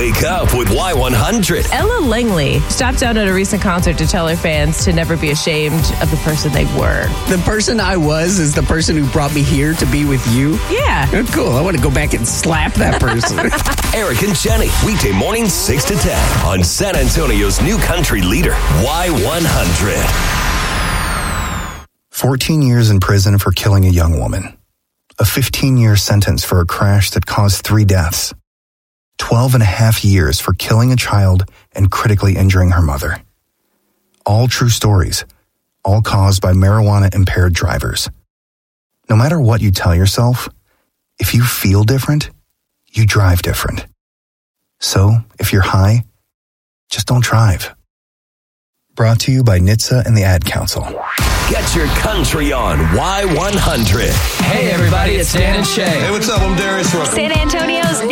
Wake up with Y100. Ella Langley stopped out at a recent concert to tell her fans to never be ashamed of the person they were. The person I was is the person who brought me here to be with you? Yeah. Oh, cool. I want to go back and slap that person. Eric and Jenny, weekday mornings 6 to 10 on San Antonio's new country leader, Y100. 14 years in prison for killing a young woman. A 15-year sentence for a crash that caused 3 deaths. 12 and a half years for killing a child and critically injuring her mother. All true stories, all caused by marijuana-impaired drivers. No matter what you tell yourself, if you feel different, you drive different. So, if you're high, just don't drive. Brought to you by NHTSA and the Ad Council. Get your country on Y100. Hey everybody, it's Dan and Shay. Hey, what's up? I'm Darius Rucker. San Antonio's